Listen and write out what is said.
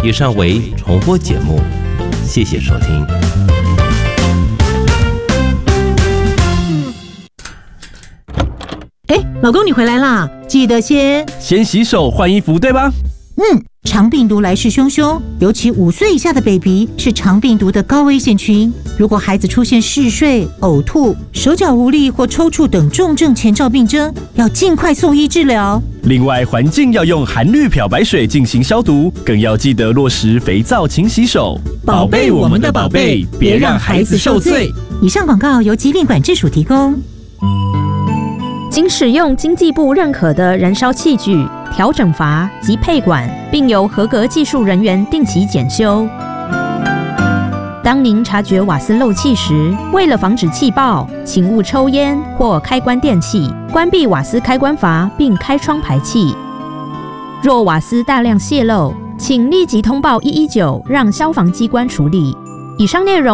以上为重播节目，谢谢收听。 老公你回来啦，记得先洗手换衣服，对吧？ 肠病毒来势汹汹，尤其5岁以下的 baby 是肠病毒的高危险群。如果孩子出现嗜睡、呕吐、手脚无力或抽搐等重症前兆病征，要尽快送医治疗。 另外，环境要用含氯漂白水进行消毒，更要记得落实肥皂勤洗手， 宝贝我们的宝贝，别让孩子受罪。以上广告由疾病管制署提供。 仅使用经济部认可的燃烧器具、调整阀及配管，并由合格技术人员定期检修。当您察觉瓦斯漏气时，为了防止气爆，请勿抽烟或开关电器，关闭瓦斯开关阀并开窗排气。若瓦斯大量泄漏，请立即通报119，让消防机关处理。以上内容